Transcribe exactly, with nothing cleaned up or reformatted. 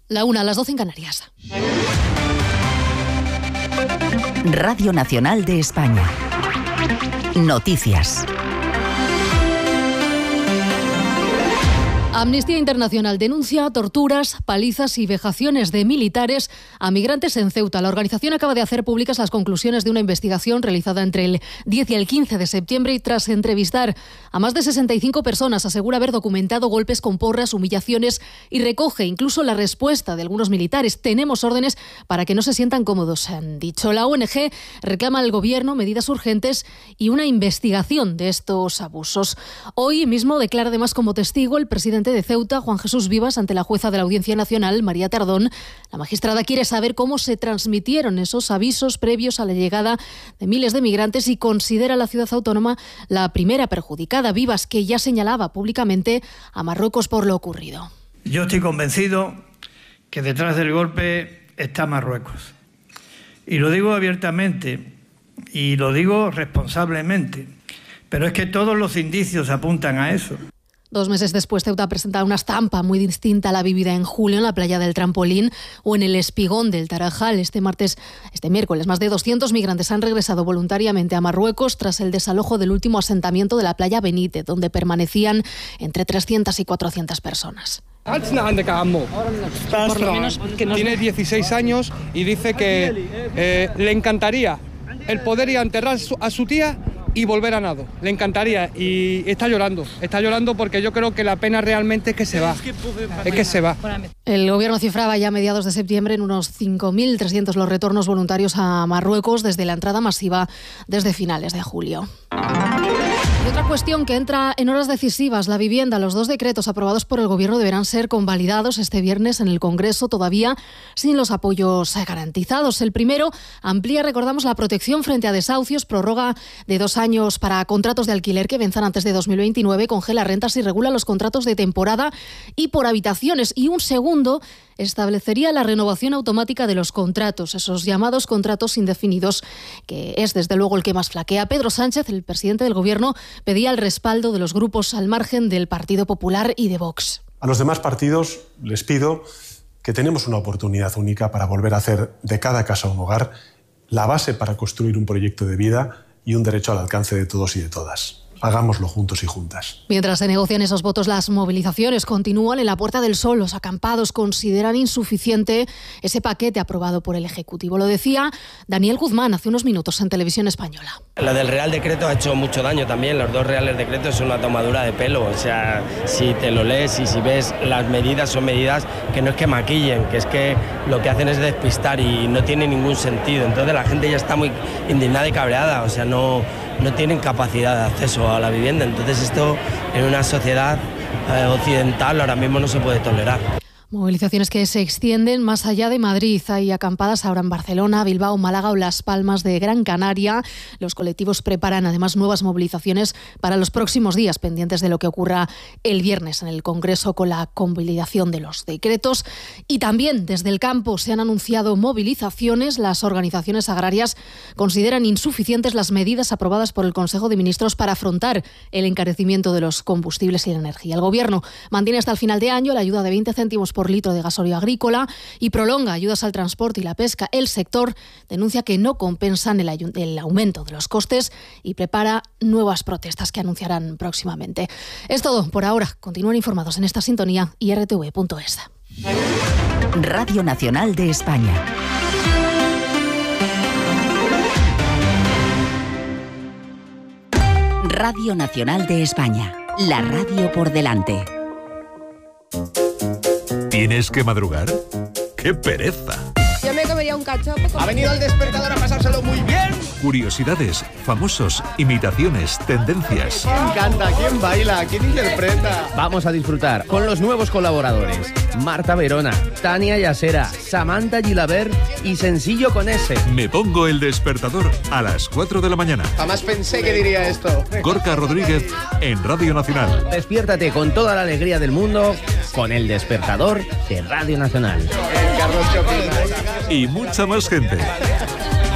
La una, a las doce en Canarias. Radio Nacional de España. Noticias. Amnistía Internacional denuncia torturas, palizas y vejaciones de militares a migrantes en Ceuta. La organización acaba de hacer públicas las conclusiones de una investigación realizada entre el diez y el quince de septiembre y tras entrevistar a más de sesenta y cinco personas asegura haber documentado golpes con porras, humillaciones y recoge incluso la respuesta de algunos militares. Tenemos órdenes para que no se sientan cómodos, han dicho. La O N G reclama al gobierno medidas urgentes y una investigación de estos abusos. Hoy mismo declara además como testigo el presidente de Ceuta, Juan Jesús Vivas, ante la jueza de la Audiencia Nacional, María Tardón. La magistrada quiere saber cómo se transmitieron esos avisos previos a la llegada de miles de migrantes y considera a la ciudad autónoma la primera perjudicada. Vivas, que ya señalaba públicamente a Marruecos por lo ocurrido. Yo estoy convencido que detrás del golpe está Marruecos. Y lo digo abiertamente y lo digo responsablemente. Pero es que todos los indicios apuntan a eso. Dos meses después, Ceuta ha presentado una estampa muy distinta a la vivida en julio en la playa del Trampolín o en el Espigón del Tarajal. Este martes, este miércoles, más de doscientos migrantes han regresado voluntariamente a Marruecos tras el desalojo del último asentamiento de la playa Benítez, donde permanecían entre trescientas y cuatrocientas personas. Por lo menos que nos... Tiene dieciséis años y dice que eh, le encantaría el poder ir a enterrar a su tía y volver a nado. Le encantaría y está llorando. Está llorando porque yo creo que la pena realmente es que se va. Es que se va. El gobierno cifraba ya a mediados de septiembre en unos cinco mil trescientos los retornos voluntarios a Marruecos desde la entrada masiva desde finales de julio. Y otra cuestión que entra en horas decisivas, la vivienda. Los dos decretos aprobados por el Gobierno deberán ser convalidados este viernes en el Congreso, todavía sin los apoyos garantizados. El primero amplía, recordamos, la protección frente a desahucios, prórroga de dos años para contratos de alquiler que venzan antes de dos mil veintinueve, congela rentas y regula los contratos de temporada y por habitaciones. Y un segundo establecería la renovación automática de los contratos, esos llamados contratos indefinidos, que es desde luego el que más flaquea. Pedro Sánchez, el presidente del Gobierno, pedía el respaldo de los grupos al margen del Partido Popular y de Vox. A los demás partidos les pido que tenemos una oportunidad única para volver a hacer de cada casa un hogar, la base para construir un proyecto de vida y un derecho al alcance de todos y de todas. Hagámoslo juntos y juntas. Mientras se negocian esos votos, las movilizaciones continúan en la Puerta del Sol. Los acampados consideran insuficiente ese paquete aprobado por el Ejecutivo. Lo decía Daniel Guzmán hace unos minutos en Televisión Española. Lo del Real Decreto ha hecho mucho daño también. Los dos Reales Decretos son una tomadura de pelo. O sea, si te lo lees y si ves las medidas, son medidas que no es que maquillen, que es que lo que hacen es despistar y no tiene ningún sentido. Entonces la gente ya está muy indignada y cabreada. O sea, no... no tienen capacidad de acceso a la vivienda. Entonces esto en una sociedad eh, occidental ahora mismo no se puede tolerar. Movilizaciones que se extienden más allá de Madrid. Hay acampadas ahora en Barcelona, Bilbao, Málaga o Las Palmas de Gran Canaria. Los colectivos preparan además nuevas movilizaciones para los próximos días, pendientes de lo que ocurra el viernes en el Congreso con la convalidación de los decretos. Y también desde el campo se han anunciado movilizaciones. Las organizaciones agrarias consideran insuficientes las medidas aprobadas por el Consejo de Ministros para afrontar el encarecimiento de los combustibles y la energía. El Gobierno mantiene hasta el final de año la ayuda de veinte céntimos por litro de gasóleo agrícola y prolonga ayudas al transporte y la pesca. El sector denuncia que no compensan el, el aumento de los costes y prepara nuevas protestas que anunciarán próximamente. Es todo por ahora. Continúen informados en esta sintonía y r t v punto es. Radio Nacional de España. Radio Nacional de España. La radio por delante. ¿Tienes que madrugar? ¡Qué pereza! Yo me comería un cachopo. Ha venido el despertador a pasárselo muy bien. Curiosidades, famosos, imitaciones, tendencias. ¿Quién canta? ¿Quién baila? ¿Quién interpreta? Vamos a disfrutar con los nuevos colaboradores. Marta Verona, Tania Yasera, Samantha Gilabert y Sencillo con S. Me pongo el despertador a las cuatro de la mañana. Jamás pensé que diría esto. Gorka Rodríguez en Radio Nacional. Despiértate con toda la alegría del mundo con el despertador de Radio Nacional. Y mucha más gente.